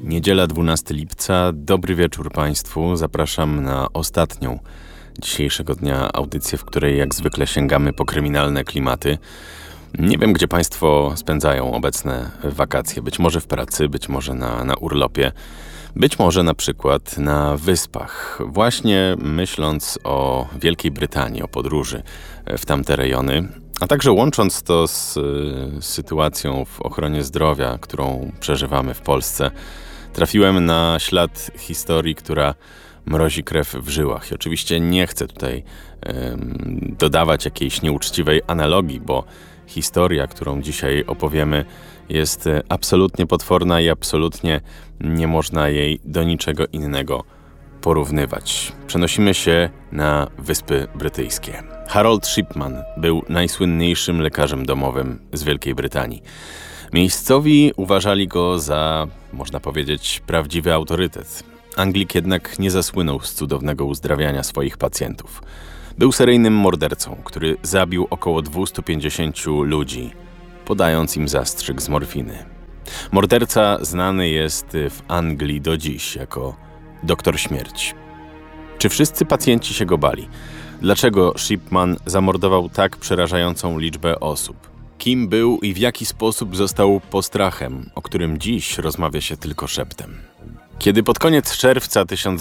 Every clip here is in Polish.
Niedziela 12 lipca. Dobry wieczór Państwu. Zapraszam na ostatnią dzisiejszego dnia audycję, w której jak zwykle sięgamy po kryminalne klimaty. Nie wiem, gdzie Państwo spędzają obecne wakacje. Być może w pracy, być może na urlopie, być może na przykład na wyspach. Właśnie myśląc o Wielkiej Brytanii, o podróży w tamte rejony, a także łącząc to z sytuacją w ochronie zdrowia, którą przeżywamy w Polsce, trafiłem na ślad historii, która mrozi krew w żyłach. I oczywiście nie chcę tutaj dodawać jakiejś nieuczciwej analogii, bo historia, którą dzisiaj opowiemy, jest absolutnie potworna i absolutnie nie można jej do niczego innego porównywać. Przenosimy się na Wyspy Brytyjskie. Harold Shipman był najsłynniejszym lekarzem domowym z Wielkiej Brytanii. Miejscowi uważali go za, można powiedzieć, prawdziwy autorytet. Anglik jednak nie zasłynął z cudownego uzdrawiania swoich pacjentów. Był seryjnym mordercą, który zabił około 250 ludzi, podając im zastrzyk z morfiny. Morderca znany jest w Anglii do dziś jako doktor śmierci. Czy wszyscy pacjenci się go bali? Dlaczego Shipman zamordował tak przerażającą liczbę osób? Kim był i w jaki sposób został postrachem, o którym dziś rozmawia się tylko szeptem? Kiedy pod koniec czerwca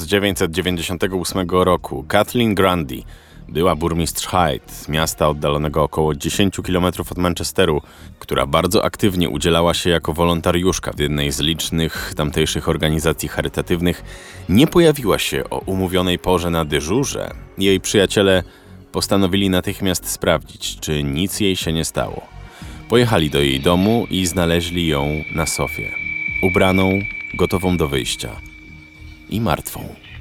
1998 roku Kathleen Grundy, była burmistrz Hyde, miasta oddalonego około 10 km od Manchesteru, która bardzo aktywnie udzielała się jako wolontariuszka w jednej z licznych tamtejszych organizacji charytatywnych, nie pojawiła się o umówionej porze na dyżurze, jej przyjaciele postanowili natychmiast sprawdzić, czy nic jej się nie stało. Pojechali do jej domu i znaleźli ją na sofie, ubraną, gotową do wyjścia i martwą.